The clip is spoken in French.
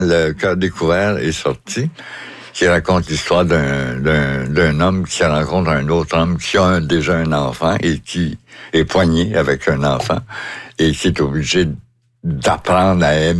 Le Cœur découvert est sorti, qui raconte l'histoire d'un homme qui rencontre un autre homme qui a déjà un enfant et qui est poigné avec un enfant et qui est obligé d'apprendre à aimer